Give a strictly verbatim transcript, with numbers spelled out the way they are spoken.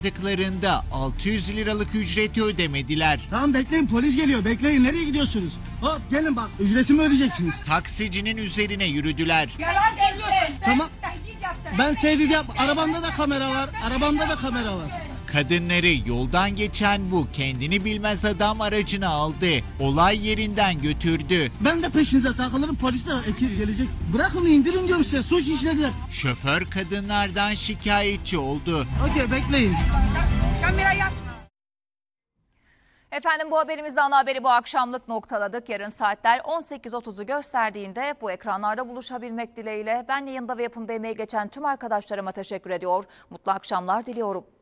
Tıklarında altı yüz liralık ücreti ödemediler. Tamam bekleyin, polis geliyor, bekleyin, nereye gidiyorsunuz? Hop gelin bak, ücretimi ödeyeceksiniz. Taksicinin üzerine yürüdüler. Yalan söylüyorsun. Sen Tamam. tehdit yaptın. Ben tehdit yap, arabamda da kamera var, arabamda da kamera var. Kadınları yoldan geçen bu kendini bilmez adam aracına aldı. Olay yerinden götürdü. Ben de peşinize takılırım, polis de ekip gelecek. Bırakın, indirin diyorum size, suç işlediler. Şoför kadınlardan şikayetçi oldu. Okey, bekleyin. Kamera yapma. Efendim bu haberimizde ana haberi bu akşamlık noktaladık. Yarın saatler on sekiz otuzu gösterdiğinde bu ekranlarda buluşabilmek dileğiyle ben yayında ve yapımda emeği geçen tüm arkadaşlarıma teşekkür ediyor. Mutlu akşamlar diliyorum.